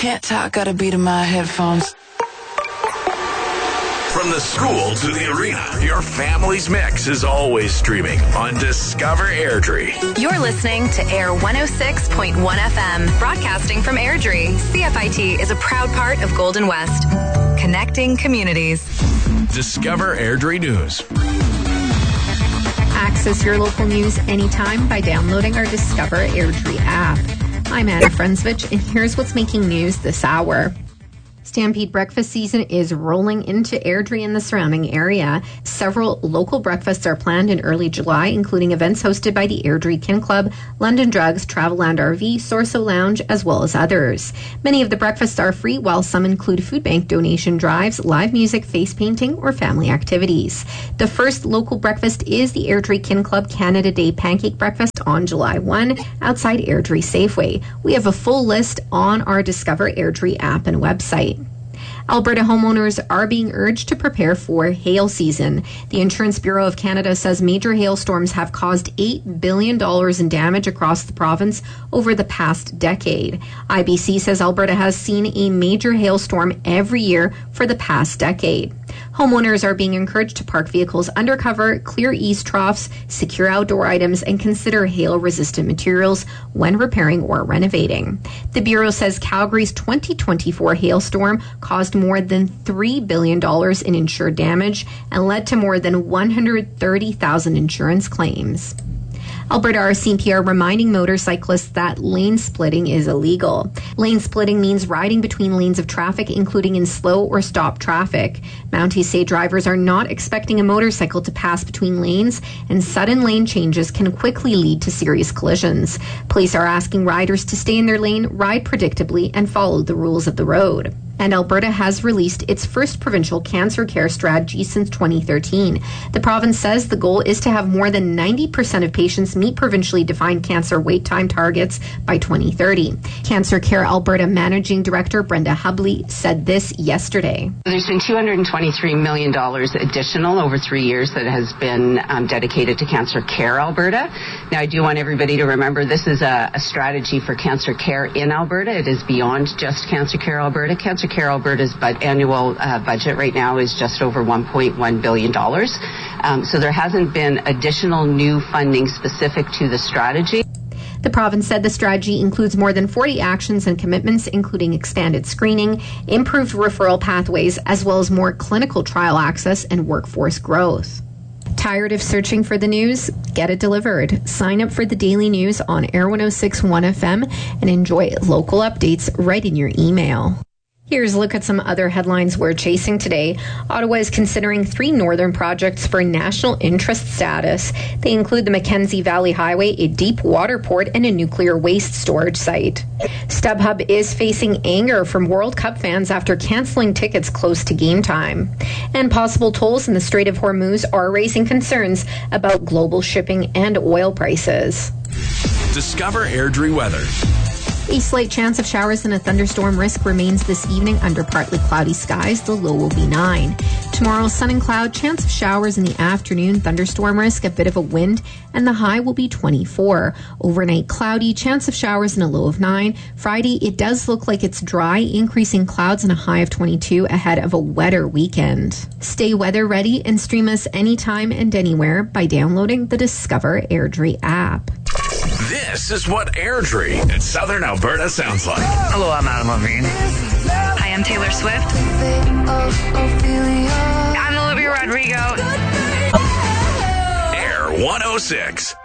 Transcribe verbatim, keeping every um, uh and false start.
can't talk, got a beat in my headphones. From the school to the arena, your family's mix is always streaming on Discover Airdrie. You're listening to Air one oh six point one F M, broadcasting from Airdrie. C F I T is a proud part of Golden West, connecting communities. Discover Airdrie News. Access your local news anytime by downloading our Discover Airdrie app. I'm Anna Frensvich, and here's what's making news this hour. Stampede breakfast season is rolling into Airdrie and the surrounding area. Several local breakfasts are planned in early July, including events hosted by the Airdrie Kin Club, London Drugs, Travelland R V, Sorso Lounge, as well as others. Many of the breakfasts are free, while some include food bank donation drives, live music, face painting, or family activities. The first local breakfast is the Airdrie Kin Club Canada Day Pancake Breakfast on July first outside Airdrie Safeway. We have a full list on our Discover Airdrie app and website. Alberta homeowners are being urged to prepare for hail season. The Insurance Bureau of Canada says major hailstorms have caused eight billion dollars in damage across the province over the past decade. I B C says Alberta has seen a major hailstorm every year for the past decade. Homeowners are being encouraged to park vehicles under cover, clear east troughs, secure outdoor items, and consider hail-resistant materials when repairing or renovating. The Bureau says Calgary's twenty twenty-four hailstorm caused more than three billion dollars in insured damage and led to more than one hundred thirty thousand insurance claims. Alberta R C M P are reminding motorcyclists that lane splitting is illegal. Lane splitting means riding between lanes of traffic, including in slow or stop traffic. Mounties say drivers are not expecting a motorcycle to pass between lanes, and sudden lane changes can quickly lead to serious collisions. Police are asking riders to stay in their lane, ride predictably, and follow the rules of the road. And Alberta has released its first provincial cancer care strategy since twenty thirteen. The province says the goal is to have more than ninety percent of patients meet provincially defined cancer wait time targets by twenty thirty. Cancer Care Alberta Managing Director Brenda Hubley said this yesterday. There's been two hundred twenty-three million dollars additional over three years that has been um, dedicated to Cancer Care Alberta. Now, I do want everybody to remember this is a, a strategy for cancer care in Alberta. It is beyond just Cancer Care Alberta. Cancer Care Alberta's but annual uh, budget right now is just over one point one billion dollars. Um, so there hasn't been additional new funding specific to the strategy. The province said the strategy includes more than forty actions and commitments, including expanded screening, improved referral pathways, as well as more clinical trial access and workforce growth. Tired of searching for the news? Get it delivered. Sign up for the daily news on Air one oh six point one F M and enjoy local updates right in your email. Here's a look at some other headlines we're chasing today. Ottawa is considering three northern projects for national interest status. They include the Mackenzie Valley Highway, a deep water port, and a nuclear waste storage site. StubHub is facing anger from World Cup fans after canceling tickets close to game time. And possible tolls in the Strait of Hormuz are raising concerns about global shipping and oil prices. Discover Airdrie weather. A slight chance of showers and a thunderstorm risk remains this evening under partly cloudy skies. The low will be nine. Tomorrow, sun and cloud, chance of showers in the afternoon, thunderstorm risk, a bit of a wind, and the high will be twenty-four. Overnight, cloudy, chance of showers and a low of nine. Friday, it does look like it's dry, increasing clouds and a high of twenty-two ahead of a wetter weekend. Stay weather ready and stream us anytime and anywhere by downloading the Discover Airdrie app. This is what Airdrie in Southern Alberta sounds like. Hello, I'm Adam Levine. Hi, I'm Taylor Swift. I'm Olivia Rodrigo. Air one oh six.